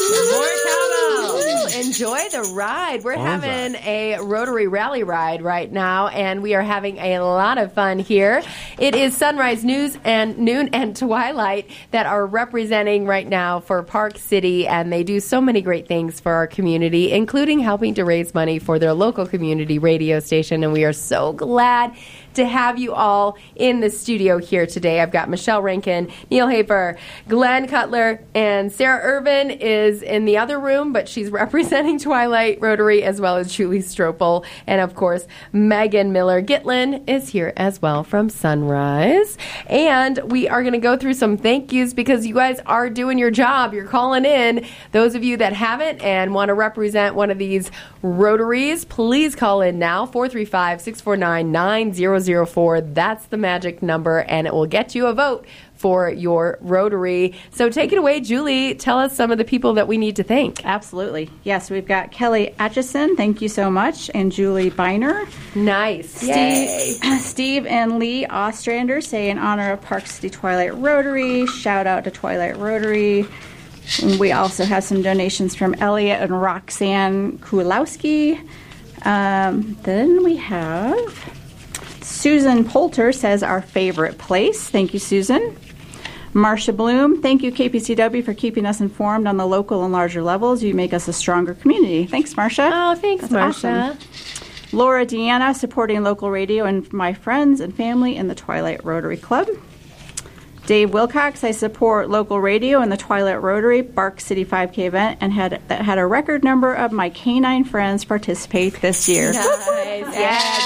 More cowbell. Enjoy the ride. We're having a Rotary Rally ride right now, and we are having a lot of fun here. It is Sunrise News and Noon and Twilight that are representing right now for Park City, and they do so many great things for our community, including helping to raise money for their local community radio station, and we are so glad to have you all in the studio here today. I've got Michelle Rankin, Neil Hafer, Glenn Cutler, and Sarah Irvin is in the other room, but she's representing Twilight Rotary, as well as Julie Stropel. And, of course, Megan Miller-Gitlin is here as well from Sunrise. And we are going to go through some thank yous because you guys are doing your job. You're calling in. Those of you that haven't and want to represent one of these Rotaries, please call in now, 435-649-9004. That's the magic number, and it will get you a vote for your Rotary. So take it away, Julie. Tell us some of the people that we need to thank. Absolutely. Yes, we've got Kelly Atchison. Thank you so much. And Julie Biner. Nice. Steve and Lee Ostrander say in honor of Park City Twilight Rotary. Shout out to Twilight Rotary. And we also have some donations from Elliot and Roxanne Kulowski. Then we have Susan Poulter says our favorite place. Thank you, Susan. Marcia Bloom, thank you, KPCW, for keeping us informed on the local and larger levels. You make us a stronger community. Thanks, Marcia. Oh, thanks, Marcia. Awesome. Laura Deanna, supporting local radio and my friends and family in the Twilight Rotary Club. Dave Wilcox, I support local radio and the Twilight Rotary Park City 5K event and had a record number of my canine friends participate this year. Nice.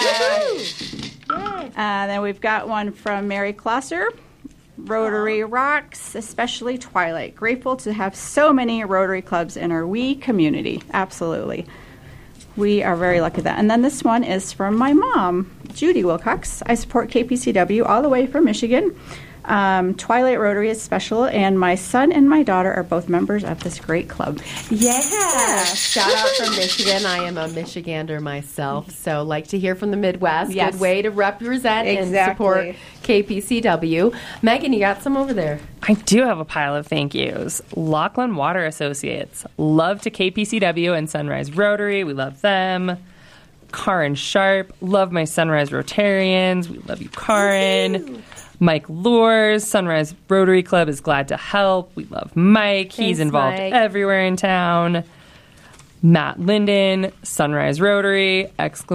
Then we've got one from Mary Klosser. Rotary rocks, especially Twilight. Grateful to have so many Rotary clubs in our wee community. Absolutely. We are very lucky that. And then this one is from my mom, Judy Wilcox. I support KPCW all the way from Michigan. Twilight Rotary is special, and my son and my daughter are both members of this great club. Yeah. Shout out from Michigan. I am a Michigander myself, so like to hear from the Midwest. Yes. Good way to represent and support KPCW. Megan, you got some over there? I do have a pile of thank yous. Lachlan Water Associates. Love to KPCW and Sunrise Rotary. We love them. Karin Sharp. Love my Sunrise Rotarians. We love you, Karin. Woo-hoo. Mike Lures, Sunrise Rotary Club is glad to help. We love Mike. He's involved everywhere in town. Matt Linden, Sunrise Rotary, !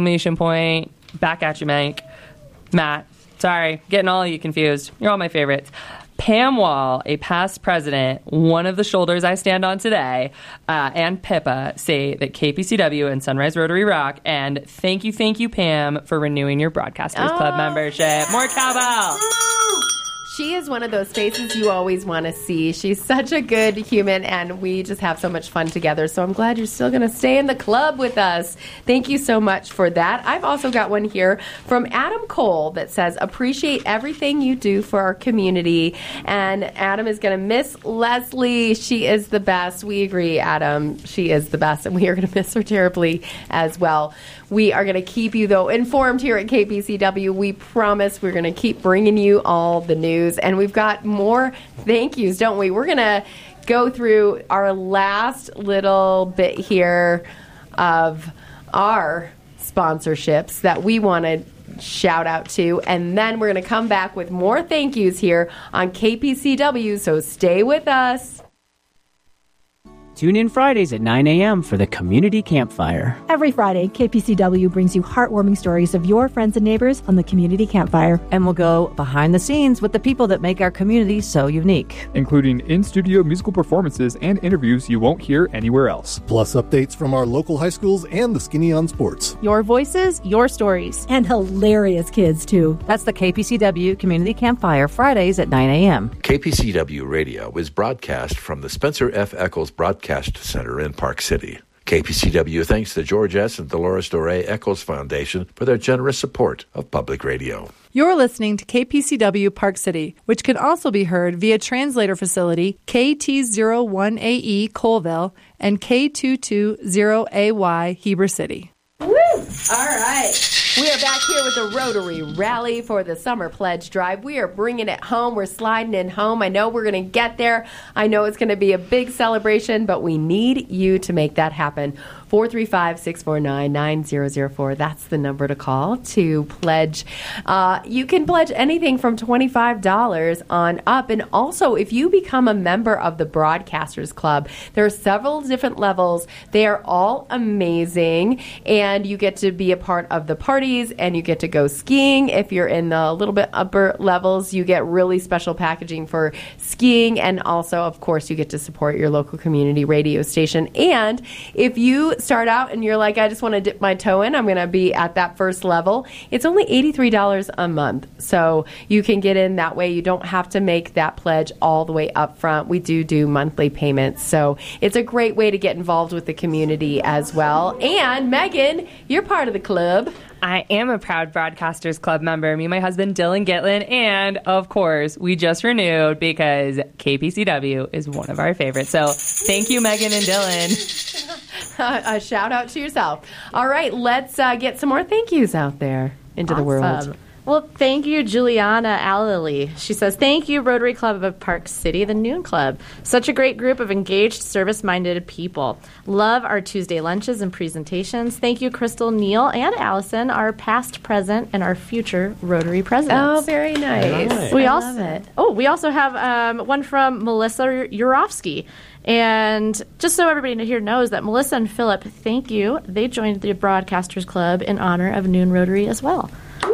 Back at you, Mike. Matt, sorry, getting all of you confused. You're all my favorites. Pam Wall, a past president, one of the shoulders I stand on today, and Pippa say that KPCW and Sunrise Rotary rock, and thank you, Pam, for renewing your Broadcasters Club membership. Yeah. More cowbell! She is one of those faces you always want to see. She's such a good human, and we just have so much fun together. So I'm glad you're still going to stay in the club with us. Thank you so much for that. I've also got one here from Adam Cole that says, appreciate everything you do for our community. And Adam is going to miss Leslie. She is the best. We agree, Adam. She is the best, and we are going to miss her terribly as well. We are going to keep you, though, informed here at KPCW. We promise we're going to keep bringing you all the news. And we've got more thank yous, don't we? We're going to go through our last little bit here of our sponsorships that we want to shout out to. And then we're going to come back with more thank yous here on KPCW. So stay with us. Tune in Fridays at 9 a.m. for the Community Campfire. Every Friday, KPCW brings you heartwarming stories of your friends and neighbors on the Community Campfire. And we'll go behind the scenes with the people that make our community so unique. Including in-studio musical performances and interviews you won't hear anywhere else. Plus updates from our local high schools and the Skinny on Sports. Your voices, your stories. And hilarious kids, too. That's the KPCW Community Campfire, Fridays at 9 a.m. KPCW Radio is broadcast from the Spencer F. Eccles Broadcast Center in Park City. KPCW thanks the George S. and Dolores Doré Eccles Foundation for their generous support of public radio. You're listening to KPCW Park City, which can also be heard via translator facility KT01AE Colville and K220AY Heber City. Woo! All right. We are back here with the Rotary Rally for the Summer Pledge Drive. We are bringing it home. We're sliding in home. I know we're going to get there. I know it's going to be a big celebration, but we need you to make that happen. 435-649-9004. That's the number to call to pledge. You can pledge anything from $25 on up. And also, if you become a member of the Broadcasters Club, there are several different levels. They are all amazing. And you get to be a part of the parties, and you get to go skiing. If you're in the little bit upper levels, you get really special packaging for skiing. And also, of course, you get to support your local community radio station. And if you start out and you're like, I just want to dip my toe in, I'm going to be at that first level, it's only $83 a month. So you can get in that way. You don't have to make that pledge all the way up front. We do monthly payments. So it's a great way to get involved with the community as well. And Megan, you're part of the club. I am a proud Broadcasters Club member. Me and my husband, Dylan Gitlin. And, of course, we just renewed because KPCW is one of our favorites. So thank you, Megan and Dylan. A shout out to yourself. All right, let's get some more thank yous out there into the world. Well, thank you, Juliana Allily. She says, thank you, Rotary Club of Park City, the Noon Club. Such a great group of engaged, service-minded people. Love our Tuesday lunches and presentations. Thank you, Crystal, Neil, and Allison, our past, present, and our future Rotary presidents. Oh, very nice. We love it. We also have one from Melissa Urofsky. And just so everybody here knows that Melissa and Philip, thank you. They joined the Broadcasters Club in honor of Noon Rotary as well.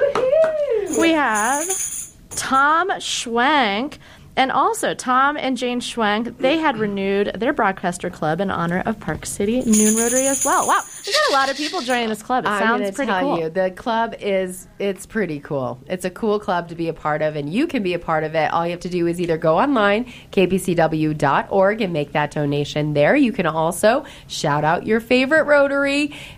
We have Tom Schwenk, and also Tom and Jane Schwenk. They had renewed their broadcaster club in honor of Park City Noon Rotary as well. Wow, we've got a lot of people joining this club. It sounds pretty cool. You, the club it's pretty cool. It's a cool club to be a part of, and you can be a part of it. All you have to do is either go online, kpcw.org, and make that donation there. You can also shout out your favorite Rotary.